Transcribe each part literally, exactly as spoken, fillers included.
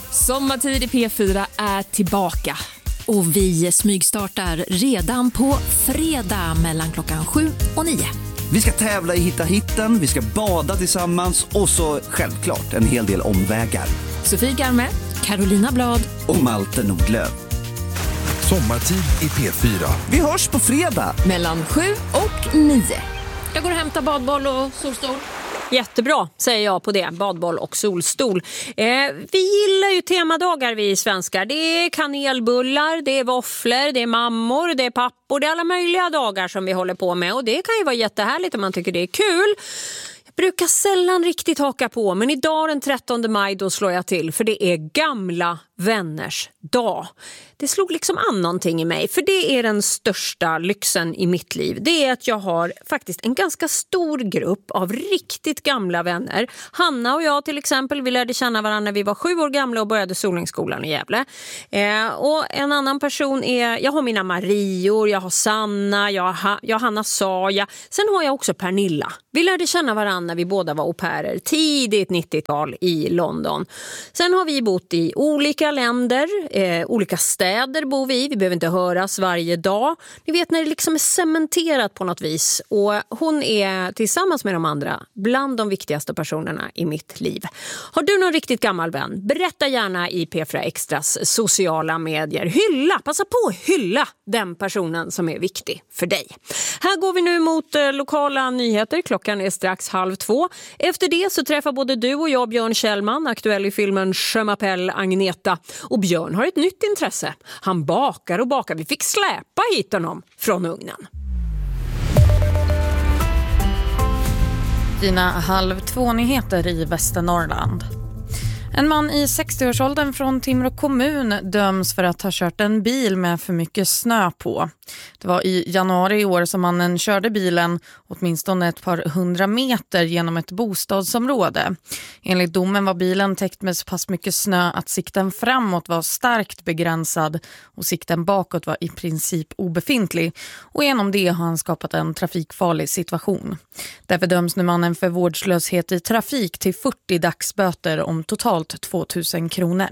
Sommartid i P fyra är tillbaka. Och vi smygstartar redan på fredag mellan klockan sju och nio. Vi ska tävla i Hitta hitten, vi ska bada tillsammans och så självklart en hel del omvägar. Sofie Garme, Carolina Blad och Malte Nordlöv. Sommartid i P fyra. Vi hörs på fredag. mellan sju och nio. Jag går och hämtar badboll och solstol. Jättebra, säger jag på det. Badboll och solstol. Eh, vi gillar ju temadagar, vi svenskar. Det är kanelbullar, det är våfflor, det är mammor, det är pappor. Det är alla möjliga dagar som vi håller på med. Och det kan ju vara jättehärligt om man tycker det är kul. Jag brukar sällan riktigt haka på, men idag den trettonde maj då slår jag till. För det är gamla vänners dag. Det slog liksom an någonting i mig, för det är den största lyxen i mitt liv. Det är att jag har faktiskt en ganska stor grupp av riktigt gamla vänner. Hanna och jag till exempel, vi lärde känna varandra när vi var sju år gamla och började Solningsskolan i Gävle. Eh, och en annan person är, jag har mina Marior, jag har Sanna, jag har, jag har Hanna Saja. Sen har jag också Pernilla. Vi lärde känna varandra när vi båda var au pairer, tidigt nittiotal i London. Sen har vi bott i olika länder, eh, olika städer bor vi. Vi behöver inte höras varje dag. Ni vet när det liksom är cementerat på något vis. Och hon är tillsammans med de andra bland de viktigaste personerna i mitt liv. Har du någon riktigt gammal vän? Berätta gärna i P fyra Extras sociala medier. Hylla, passa på att hylla den personen som är viktig för dig. Här går vi nu mot eh, lokala nyheter. Klockan är strax halv två. Efter det så träffar både du och jag Björn Kjellman, aktuell i filmen Je m'appelle Agneta. Och Björn har ett nytt intresse. Han bakar och bakar. Vi fick släpa hit honom från ugnen. Dina halv två-nyheter i Västernorrland. En man i sextioårsåldern från Timrå kommun döms för att ha kört en bil med för mycket snö på. Det var i januari i år som mannen körde bilen åtminstone ett par hundra meter genom ett bostadsområde. Enligt domen var bilen täckt med så pass mycket snö att sikten framåt var starkt begränsad och sikten bakåt var i princip obefintlig. Och genom det har han skapat en trafikfarlig situation. Därför döms nu mannen för vårdslöshet i trafik till fyrtio dagsböter om totalt tvåtusen kronor.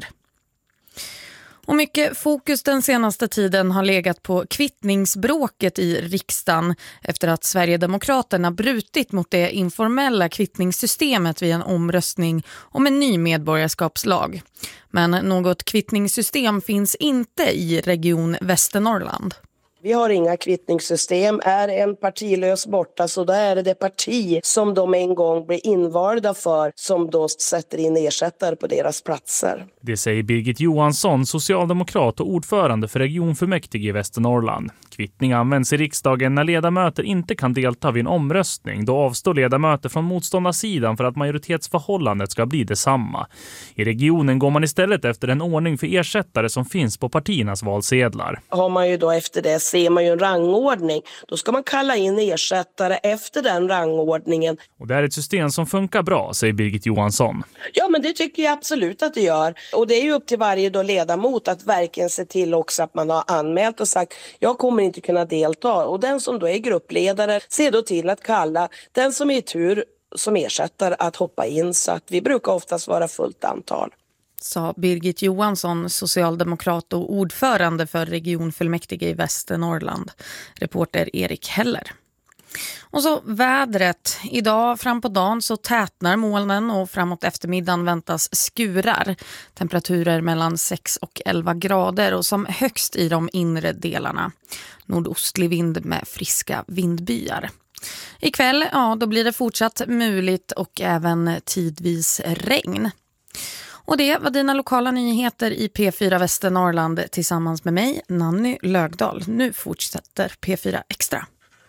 Och mycket fokus den senaste tiden har legat på kvittningsbråket i riksdagen efter att Sverigedemokraterna brutit mot det informella kvittningssystemet vid en omröstning om en ny medborgarskapslag. Men något kvittningssystem finns inte i Region Västernorrland. Vi har inga kvittningssystem. Är en partilös borta så då är det det parti som de en gång blir invalda för som då sätter in ersättare på deras platser. Det säger Birgit Johansson, socialdemokrat och ordförande för regionfullmäktige i Västernorrland. Kvittning används i riksdagen när ledamöter inte kan delta vid en omröstning. Då avstår ledamöter från motståndarsidan för att majoritetsförhållandet ska bli detsamma. I regionen går man istället efter en ordning för ersättare som finns på partiernas valsedlar. Har man ju då efter det ser man ju en rangordning. Då ska man kalla in ersättare efter den rangordningen. Och det är ett system som funkar bra, säger Birgit Johansson. Ja, men det tycker jag absolut att det gör. Och det är ju upp till varje då ledamot att verkligen se till också att man har anmält och sagt jag kommer inte kunna delta. Och den som då är gruppledare ser då till att kalla den som är i tur som ersättare att hoppa in, så att vi brukar oftast vara fullt antal. Sa Birgit Johansson, socialdemokrat och ordförande för regionfullmäktige i Västernorrland. Reporter Erik Heller. Och så vädret. Idag fram på dagen så tätnar molnen och framåt eftermiddagen väntas skurar. Temperaturer mellan sex och elva grader och som högst i de inre delarna. Nordostlig vind med friska vindbyar. Ikväll, ja, då blir det fortsatt muligt och även tidvis regn. Och det var dina lokala nyheter i P fyra Västernorrland tillsammans med mig, Nanny Lögdahl. Nu fortsätter P fyra Extra.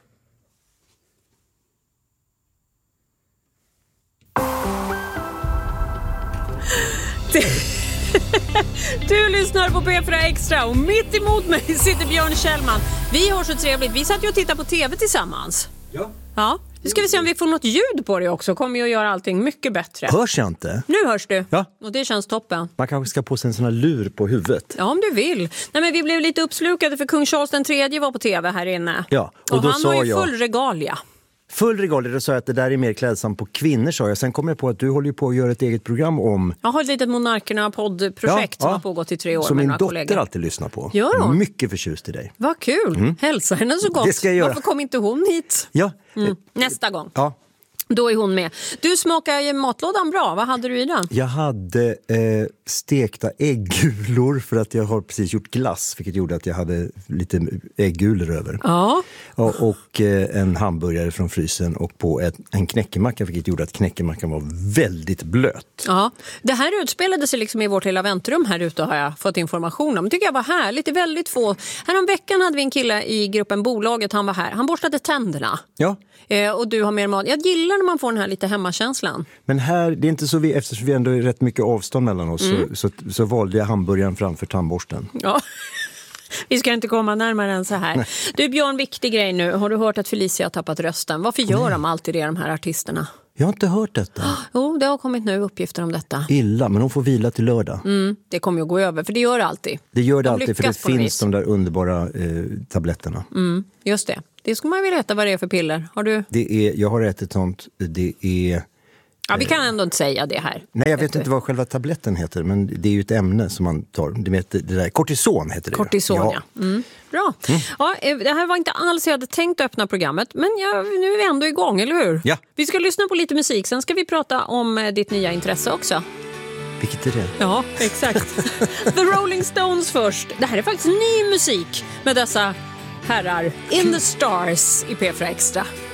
Du lyssnar på P fyra Extra och mitt emot mig sitter Björn Kjellman. Vi har så trevligt. Vi satt ju och tittade på tv tillsammans. Ja. Ja. Nu ska vi se om vi får något ljud på det också. Kommer ju att göra allting mycket bättre. Hörs jag inte? Nu hörs du. Ja. Och det känns toppen. Man kanske ska på sig en sån här lur på huvudet. Ja, om du vill. Nej, men vi blev lite uppslukade för kung Charles den tredje var på tv här inne. Ja. Och, och då han sa har ju jag... full regalia. Full regalia, då sa jag att det där är mer klädsamt på kvinnor, sa jag. Sen kom jag på att du håller ju på att göra ett eget program om... Jag har ett litet Monarkerna-poddprojekt ja, som ja. har pågått i tre år som med min några dotter kollegor. alltid lyssnar på. Gör hon? Mycket förtjust i dig. Vad kul. Mm. Hälsa henne så gott. Det ska jag göra. Varför kom inte hon hit? Ja. Mm. Nästa gång. Ja. Då är hon med. Du smakar ju matlådan bra. Vad hade du i den? Jag hade eh, stekta äggulor för att jag har precis gjort glass, vilket gjorde att jag hade lite äggulor över. Ja. Och, och eh, en hamburgare från frysen och på ett, en knäckemacka, vilket gjorde att knäckemackan var väldigt blöt. Ja. Det här utspelade sig liksom i vårt lilla väntrum här ute, har jag fått information om. Det tycker jag var härligt. Det är väldigt få. Härom veckan hade vi en kille i gruppen Bolaget. Han var här. Han borstade tänderna. Ja. Eh, och du har mer mat. Jag gillar när man får den här lite hemmakänslan. Men här, det är inte så vi, eftersom vi ändå är rätt mycket avstånd mellan oss, Mm. så, så, så valde jag hamburgaren framför tandborsten. Ja. Vi ska inte komma närmare än så här. Nej. Du Björn, viktig grej nu. Har du hört att Felicia har tappat rösten? Varför gör Nej. de alltid det, de här artisterna? Jag har inte hört detta. Jo, det har kommit nu uppgifter om detta. Illa, men hon får vila till lördag. Mm, det kommer ju gå över, för det gör det alltid. Det gör det de alltid, för det finns de där underbara eh, tabletterna. Mm, just det. Det ska man vilja veta vad det är för piller. Har du? Det är, jag har ätit sånt, det är... Ja, vi kan ändå inte säga det här. Nej, jag vet inte vad själva tabletten heter, men det är ju ett ämne som man tar. Det, heter, det där, kortison heter det. Kortison, ja. ja. Mm. Bra. Mm. Ja, det här var inte alls jag hade tänkt öppna programmet, men ja, nu är vi ändå igång, eller hur? Ja. Vi ska lyssna på lite musik, sen ska vi prata om ditt nya intresse också. Vilket är det? Ja, exakt. The Rolling Stones först. Det här är faktiskt ny musik med dessa herrar. In the Stars i P fyra Extra.